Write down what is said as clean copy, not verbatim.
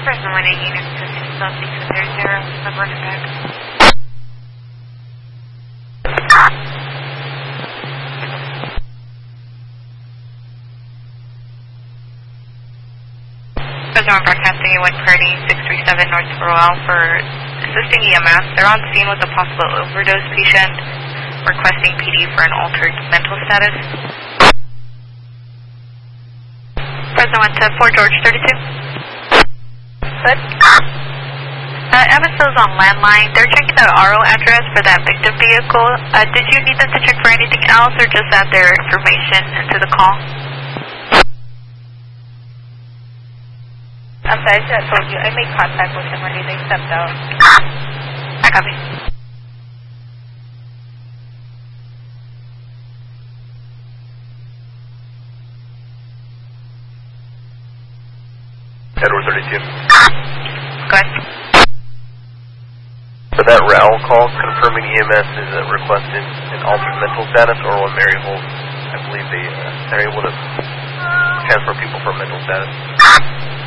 First and 1 units to Southeast with 00, submarine back. President broadcasting a 1 Purdy 637 North Royale for assisting EMS. They're on scene with a possible overdose patient, requesting PD for an altered mental status. President 1 to 4 George 32. Good. MSO's on landline. They're checking the RO address for that victim vehicle. Did you need them to check for anything else or just add their information into the call? I'm sorry, I should have told you. I made contact with him already. They stepped out. I copy. Edward 32. Go ahead. So that RAL call confirming EMS is requesting an altered mental status, or when Mary holds, I believe they're able to transfer people for mental status.